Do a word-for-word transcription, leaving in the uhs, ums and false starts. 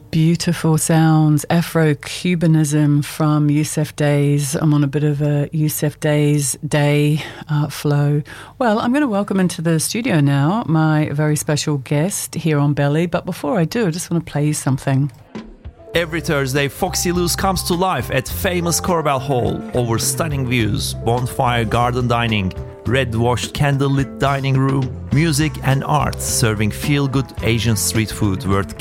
Beautiful sounds, Afro-Cubanism from Yusef Day's. I'm on a bit of a Yusef Day's day uh, flow. Well, I'm going to welcome into the studio now my very special guest here on Belly. But before I do, I just want to play you something. Every Thursday, Foxy Luz comes to life at famous Corbel Hall over stunning views, bonfire garden dining, red-washed candlelit dining room, music and art serving feel-good Asian street food worth